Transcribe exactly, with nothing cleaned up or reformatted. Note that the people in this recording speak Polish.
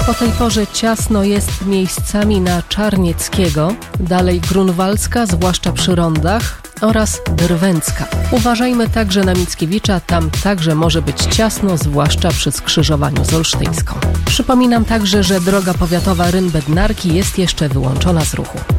Po tej porze ciasno jest miejscami na Czarnieckiego, dalej Grunwaldzka, zwłaszcza przy rondach, oraz Drwęcka. Uważajmy także na Mickiewicza, tam także może być ciasno, zwłaszcza przy skrzyżowaniu z Olsztyńską. Przypominam także, że droga powiatowa Ryn-Bednarki jest jeszcze wyłączona z ruchu.